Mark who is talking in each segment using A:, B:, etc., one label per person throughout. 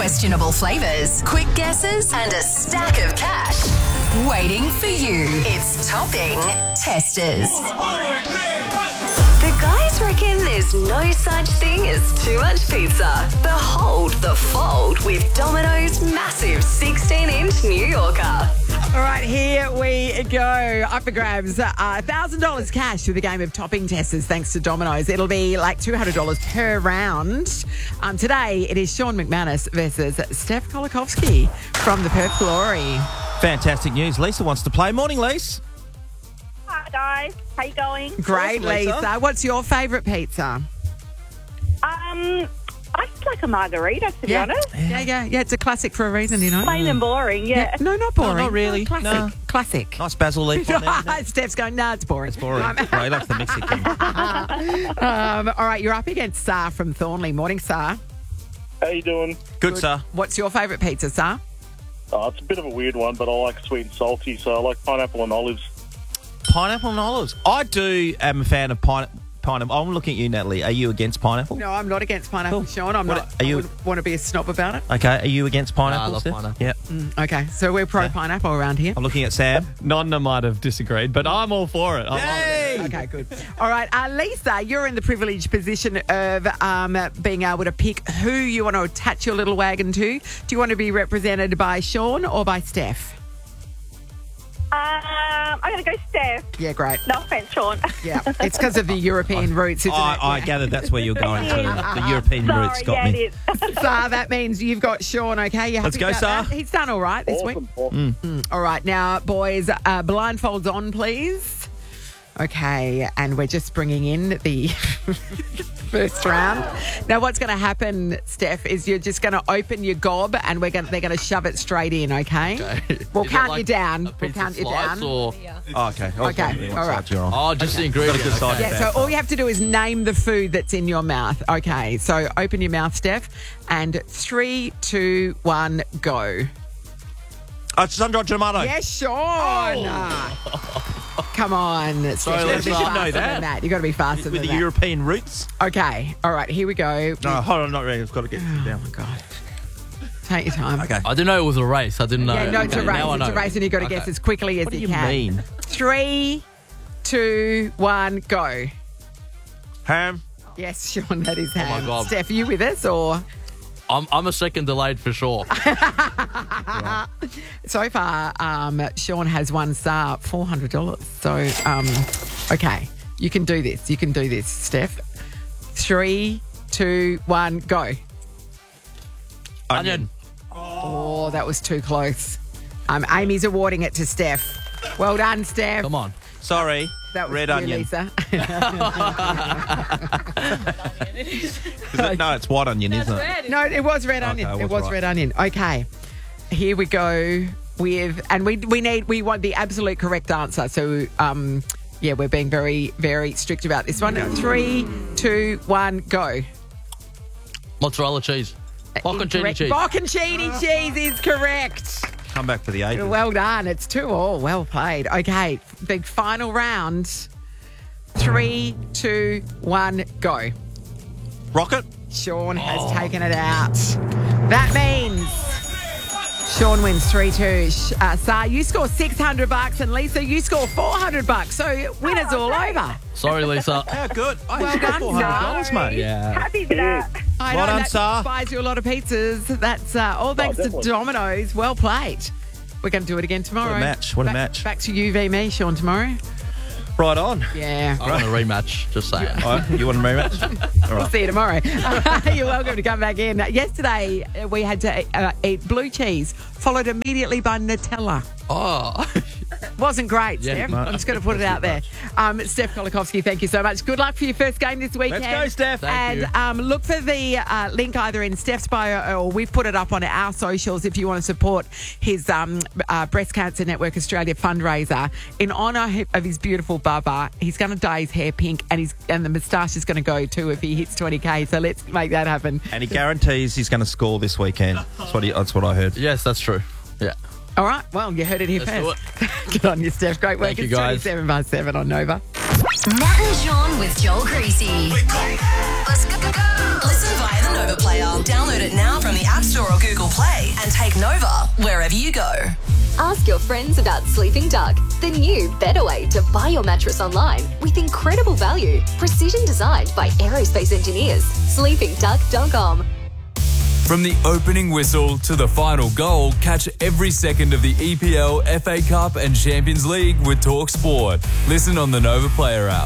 A: questionable flavours, quick guesses, and a stack of cash waiting for you. It's Topping Testers. The guys reckon there's no such thing as too much pizza. Behold the fold with Domino's massive 16-inch New Yorker.
B: All right, here we go. Up for grabs. $1,000 cash with a game of Topping Testers thanks to Domino's. It'll be like $200 per round. Today, it is Sean McManus versus Steph Kolikovsky from the Perth Glory.
C: Fantastic news. Lisa wants to play. Morning, Lisa.
D: Hi, guys. How you going?
B: Great, Lisa. What's your favourite pizza?
D: I just like a margarita, to be honest.
B: Yeah, it's a classic for a reason, you know.
D: Plain and boring, yeah.
B: No, not boring.
C: No, not really.
B: Classic.
C: No.
B: Classic.
C: Nice basil leaf on there.
B: Steph's going, it's boring.
C: It's boring. He likes the Mexican.
B: All right, you're up against Sar from Thornley. Morning, Sar.
E: How you doing?
C: Good, sir.
B: What's your favourite pizza, Sar?
E: It's a bit of a weird one, but I like sweet and salty, so I like pineapple and olives.
C: Pineapple and olives. I am a fan of pineapple. I'm looking at you, Natalie. Are you against pineapple?
B: No, I'm not against pineapple,
C: Cool.
B: Sean. I wouldn't want to be a snob about it.
C: Okay. Are you against pineapple?
F: I love
C: Steph?
F: pineapple.
C: Yeah.
B: Okay, so we're pro-pineapple around here.
C: I'm looking at Sam.
F: Nonna might have disagreed, but I'm all for it.
B: Okay, good. All right, Lisa, you're in the privileged position of being able to pick who you want to attach your little wagon to. Do you want to be represented by Sean or by Steph?
D: I'm going to go Steph.
B: Yeah, great.
D: No offence, Sean.
B: Yeah, it's because of the European roots, isn't it?
C: I gathered that's where you're going to. The European roots got
D: Sorry,
C: me.
D: it is.
B: So that means you've got Sean, okay? You happy
C: Let's go,
B: about
C: Sar.
B: that? He's done all right this week.
E: Awesome.
B: All right, now, boys, blindfolds on, please. Okay, and we're just bringing in the first round. Now, what's going to happen, Steph, is you're just going to open your gob and they're going to shove it straight in, okay? We'll count you down. We'll count you down.
C: Oh, okay.
B: Okay, all right.
C: You're on.
F: Oh, just the ingredients.
C: Got a good side.
B: Yeah, so all you have to do is name the food that's in your mouth. Okay, so open your mouth, Steph, and 3, 2, 1, go.
C: Sun-dried tomato.
B: Yes, Sean. Come on, Steph.
C: Sorry,
B: You gotta
C: Lisa,
B: be
C: you should
B: faster
C: know
B: than
C: that.
B: You got to be faster
C: With
B: than
C: the
B: that.
C: European roots.
B: Okay, all right, here we go.
C: No, hold on, not ready. I've got to get down.
B: Oh, God. Take your time.
C: Okay.
F: I didn't know it was a race. I didn't know.
B: Yeah, no, it's a
F: Okay,
B: race.
F: now I
B: It's a
F: know.
B: race, and you've got to guess as quickly as
C: What do
B: you
C: you
B: can.
C: mean?
B: 3, 2, 1, go.
C: Ham.
B: Yes, Sean, that is ham.
F: my God.
B: Steph, are you with us or?
F: I'm a second delayed for sure.
B: So far, Sean has won Sar $400. So, okay, you can do this. You can do this, Steph. 3, 2, 1, go.
F: Onion.
B: Oh, that was too close. Amy's awarding it to Steph. Well done, Steph.
F: Come on.
C: Sorry.
B: That was
C: Red
B: you,
C: onion.
B: Lisa.
C: No, it's white onion, isn't it?
B: No, it was red onion.
C: I
B: It
C: was
B: was
C: right.
B: red onion. Okay, here we go with, and we want the absolute correct answer. So, yeah, we're being very, very strict about this one. 3, 2, 1, go.
F: Mozzarella cheese. Bocconcini
B: Incorrect.
F: cheese.
B: Bocconcini cheese is correct.
C: Come back for the 8.
B: Well done. It's 2-2. Well played. Okay, the final round. 3, 2, 1, go.
C: Rocket.
B: Sean has taken it out. That means Sean wins 3-2. Sar, you score $600 and Lisa, you score $400. So winners all over.
F: Sorry, Lisa.
C: How good.
B: Well done,
C: $400,
B: Sar.
C: mate.
F: Yeah.
D: Happy with that.
B: I
C: Well
B: know
C: done,
B: that
C: Sar.
B: buys you a lot of pizzas. That's all thanks to
E: definitely.
B: Domino's. Well played. We're going to do it again tomorrow.
C: What a match. What a match.
B: Back to you v me, Sean, tomorrow.
C: Right on.
B: Yeah.
F: I want a rematch, just saying.
C: All right, you want a rematch? All
B: We'll
C: right.
B: see you tomorrow. You're welcome to come back in. Yesterday, we had to eat blue cheese, followed immediately by Nutella.
F: Oh.
B: Wasn't great,
F: Yeah,
B: Steph.
C: no,
B: I'm just going to put it out there. Steph Kolikovsky, thank you so much. Good luck for your first game this weekend.
C: Let's go, Steph.
F: Thank
B: And look for the link either in Steph's bio or we've put it up on our socials if you want to support his Breast Cancer Network Australia fundraiser. In honour of his beautiful Bubba, he's going to dye his hair pink and the moustache is going to go too if he hits 20K. So let's make that happen.
C: And he guarantees he's going to score this weekend. That's what I heard.
F: Yes, that's true. Yeah.
B: All right. Well, you heard it here
F: Let's
B: first. Good on you, Steph. Great work.
F: Thank you,
B: It's
F: guys.
B: 27 by 7 on Nova.
A: Nat and Sean with Joel Creasy. Let's go. Listen via the Nova Player. Download it now from the App App Store or Google Play and take Nova wherever you go.
G: Ask your friends about Sleeping Duck, the new, better way to buy your mattress online with incredible value, precision designed by aerospace engineers. SleepingDuck.com.
H: From the opening whistle to the final goal, catch every second of the EPL, FA Cup and Champions League with Talk Sport. Listen on the Nova Player app.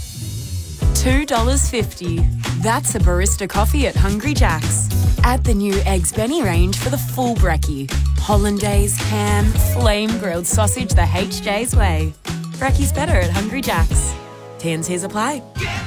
I: $2.50. That's a barista coffee at Hungry Jack's. Add the new Eggs Benny range for the full brekkie. Hollandaise, ham, flame grilled sausage the HJ's way. Brekkie's better at Hungry Jack's. T&Cs apply.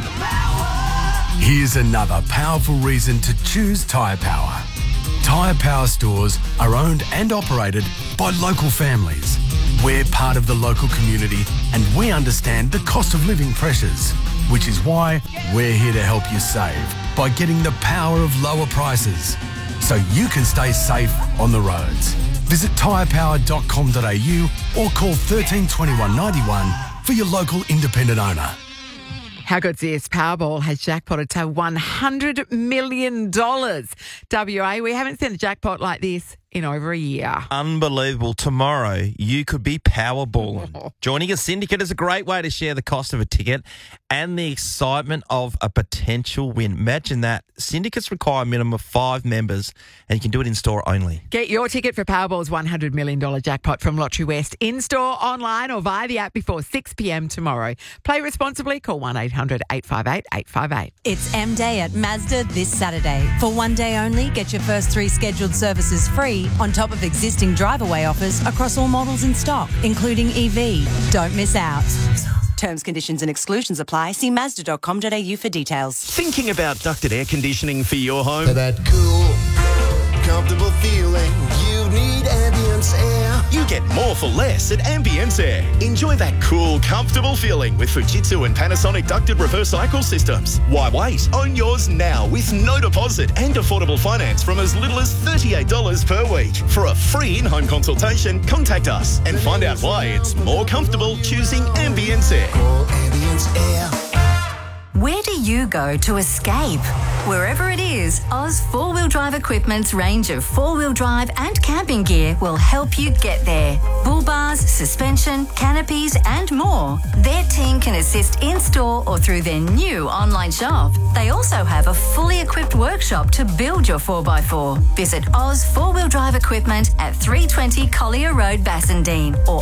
J: Here's another powerful reason to choose Tyre Power. Tyre Power stores are owned and operated by local families. We're part of the local community and we understand the cost of living pressures, which is why we're here to help you save by getting the power of lower prices so you can stay safe on the roads. Visit tyrepower.com.au or call 13 21 91 for your local independent owner.
B: How good's this? Powerball has jackpotted to $100 million. WA, we haven't seen a jackpot like this in over a year.
C: Unbelievable. Tomorrow, you could be Powerballing. Joining a syndicate is a great way to share the cost of a ticket and the excitement of a potential win. Imagine that. Syndicates require a minimum of 5 members and you can do it in store only.
B: Get your ticket for Powerball's $100 million jackpot from Lottery West in-store, online or via the app before 6 p.m. tomorrow. Play responsibly. Call 1-800-858-858.
K: It's M-Day at Mazda this Saturday. For one day only, get your first 3 scheduled services free on top of existing drive-away offers across all models in stock, including EV. Don't miss out. Terms, conditions and exclusions apply. See Mazda.com.au for details.
L: Thinking about ducted air conditioning for your home?
M: For that cool, comfortable feeling, you need Ambience Air.
L: You get more for less at Ambience Air. Enjoy that cool, comfortable feeling with Fujitsu and Panasonic ducted reverse cycle systems. Why wait? Own yours now with no deposit and affordable finance from as little as $38 per week. For a free in-home consultation, contact us and find out why it's more comfortable choosing Ambience Air.
M: Call Ambience Air.
N: Where do you go to escape? Wherever it is, Oz 4-Wheel Drive Equipment's range of 4-wheel drive and camping gear will help you get there. Bull bars, suspension, canopies and more. Their team can assist in-store or through their new online shop. They also have a fully equipped workshop to build your 4x4. Visit Oz 4-Wheel Drive Equipment at 320 Collier Road, Bassendean or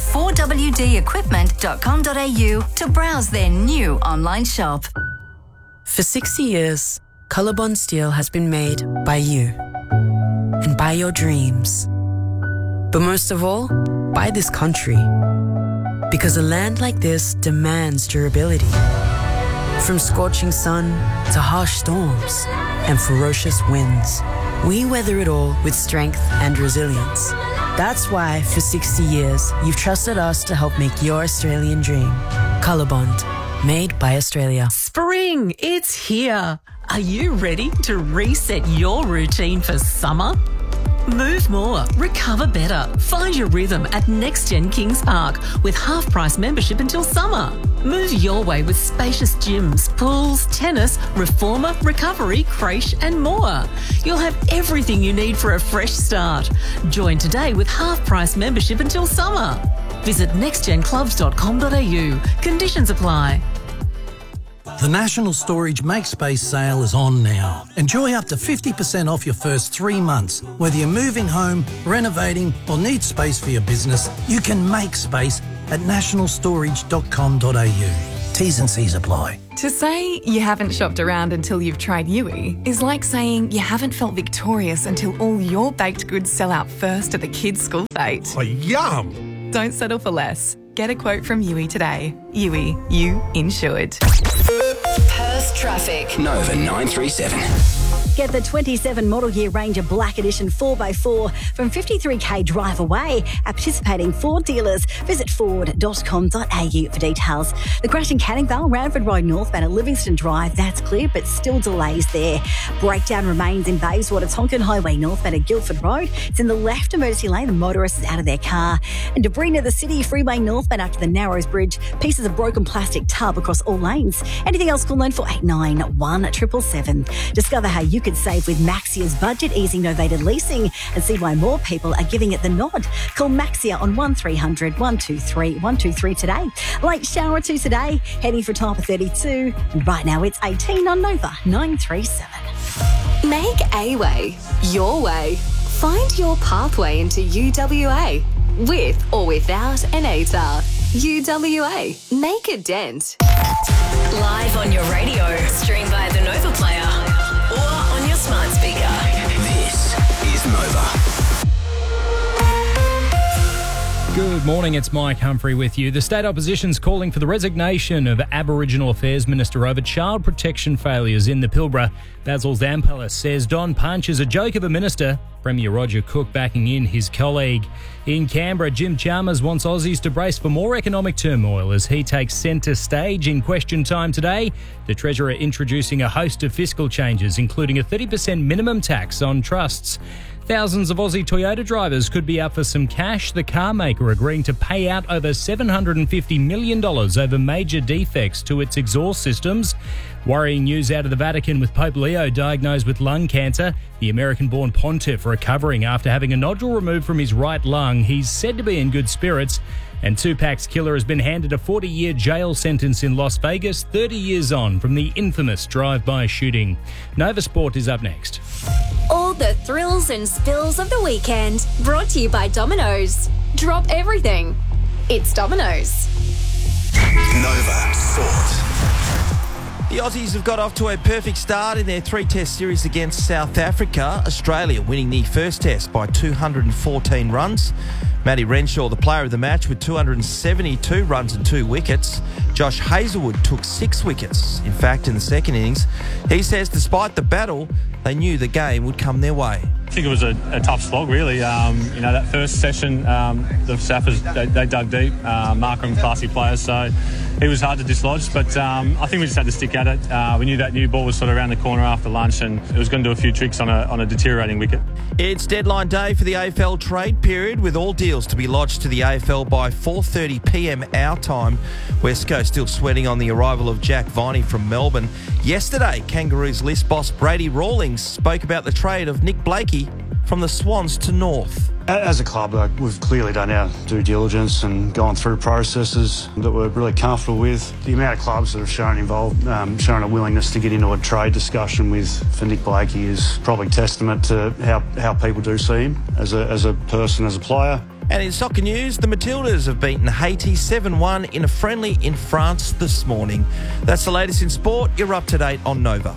N: oz4wdequipment.com.au to browse their new online shop.
I: For 60 years, Colorbond Steel has been made by you and by your dreams. But most of all, by this country. Because a land like this demands durability. From scorching sun to harsh storms and ferocious winds, we weather it all with strength and resilience. That's why, for 60 years, you've trusted us to help make your Australian dream. Colorbond. Made by Australia.
O: Spring, it's here. Are you ready to reset your routine for summer? Move more, recover better. Find your rhythm at NextGen Kings Park with half-price membership until summer. Move your way with spacious gyms, pools, tennis, reformer, recovery, creche and more. You'll have everything you need for a fresh start. Join today with half-price membership until summer. Visit nextgenclubs.com.au. Conditions apply.
P: The National Storage MakeSpace sale is on now. Enjoy up to 50% off your first 3 months. Whether you're moving home, renovating or need space for your business, you can make space at nationalstorage.com.au. T's and C's apply.
Q: To say you haven't shopped around until you've tried Yui is like saying you haven't felt victorious until all your baked goods sell out first at the kids' school fete.
M: Oh, yum!
Q: Don't settle for less. Get a quote from Yui today. Yui, you insured.
A: Perth traffic.
R: Nova 937.
S: Get the 27 model year Ranger Black Edition 4x4 from 53k drive away at participating Ford dealers. Visit ford.com.au for details. The crash in Canning Vale, Ranford Road northbound at Livingston Drive, that's clear, but still delays there. Breakdown remains in Bayswater, Tonkin Highway northbound at Guildford Road. It's in the left emergency lane. The motorist is out of their car. And debris near the city, freeway northbound after the Narrows Bridge. Pieces of broken plastic tub across all lanes. Anything else, call 9489 1777. Discover how you could save with Maxia's budget easing novated leasing and see why more people are giving it the nod. Call Maxia on 1300 123 123 today. Late shower to today, heading for a top of 32. And right now it's 18 on Nova 937.
G: Make a way your way. Find your pathway into UWA with or without an ATAR. UWA. Make a dent.
A: Live on your radio, stream via the Nova Player, or on your smart speaker.
L: This is Nova.
R: Good morning, it's Mike Humphrey with you. The state opposition's calling for the resignation of Aboriginal Affairs Minister over child protection failures in the Pilbara. Basil Zampelis says Don Punch is a joke of a minister. Premier Roger Cook backing in his colleague. In Canberra, Jim Chalmers wants Aussies to brace for more economic turmoil as he takes centre stage in Question Time today. The Treasurer introducing a host of fiscal changes, including a 30% minimum tax on trusts. Thousands of Aussie Toyota drivers could be up for some cash. The car maker agreeing to pay out over $750 million over major defects to its exhaust systems. Worrying news out of the Vatican with Pope Leo diagnosed with lung cancer. The American-born pontiff recovering after having a nodule removed from his right lung. He's said to be in good spirits. And Tupac's killer has been handed a 40-year jail sentence in Las Vegas, 30 years on from the infamous drive-by shooting. Nova Sport is up next.
G: All the thrills and spills of the weekend, brought to you by Domino's. Drop everything. It's Domino's.
L: Nova Sport.
C: The Aussies have got off to a perfect start in their three-test series against South Africa. Australia winning the first test by 214 runs. Matty Renshaw, the player of the match, with 272 runs and 2 wickets. Josh Hazlewood took 6 wickets. In fact, in the second innings, he says despite the battle, they knew the game would come their way.
T: I think it was a tough slog, really. That first session, the Saffers, they dug deep. Markham, classy players, so it was hard to dislodge. But I think we just had to stick at it. We knew that new ball was sort of around the corner after lunch, and it was going to do a few tricks on a deteriorating wicket.
C: It's deadline day for the AFL trade period, with all deals to be lodged to the AFL by 4:30 p.m. our time. Westco still sweating on the arrival of Jack Viney from Melbourne. Yesterday, Kangaroos list boss Brady Rawlings spoke about the trade of Nick Blakey from the Swans to North.
U: As a club, we've clearly done our due diligence and gone through processes that we're really comfortable with. The amount of clubs that have shown a willingness to get into a trade discussion for Nick Blakey is probably testament to how people do see him as a person, as a player.
C: And in soccer news, the Matildas have beaten Haiti 7-1 in a friendly in France this morning. That's the latest in sport. You're up to date on Nova.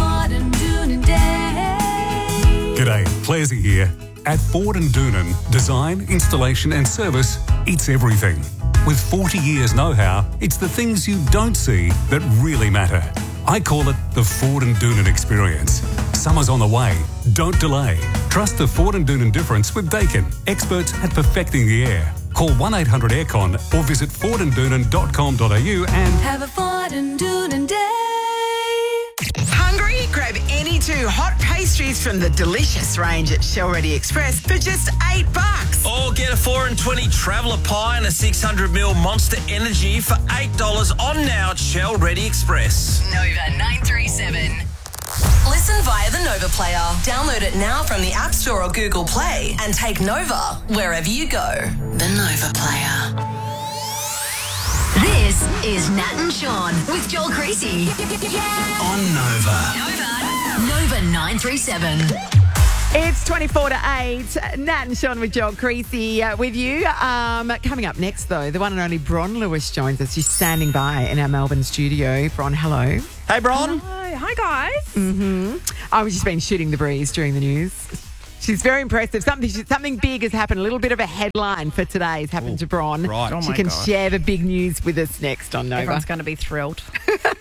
V: G'day, Clazy here. At Ford and Doonan, design, installation and service, it's everything. With 40 years know-how, it's the things you don't see that really matter. I call it the Ford and Doonan experience. Summer's on the way. Don't delay. Trust the Ford and Doonan difference with Dakin, experts at perfecting the air. Call 1-800-AIRCON or visit fordanddoonan.com.au and
A: have a Ford and Doonan day.
B: Hungry? Grab any 2 hot pastries from the delicious range at Shell Ready Express for just $8.
C: Or get a 4 and 20 Traveller Pie and a 600ml Monster Energy for $8 on now at Shell Ready Express.
A: Nova 937. Listen via the Nova Player. Download it now from the App Store or Google Play and take Nova wherever you go. The Nova Player.
N: This is Nat and Sean with Joel Creasy.
L: On Nova.
N: Nova 937.
B: It's 24 to 8. Nat and Sean with Joel Creasy with you. Coming up next, though, the one and only Bron Lewis joins us. She's standing by in our Melbourne studio. Bron, hello.
C: Hey, Bron.
W: Hi, guys.
B: Mm-hmm. I've just been shooting the breeze during the news. She's very impressive. Something big has happened. A little bit of a headline for today has happened to Bron.
C: Right.
W: Oh
B: she
W: my
B: can
W: gosh.
B: share the big news with us next on Nova.
W: Everyone's going to be thrilled.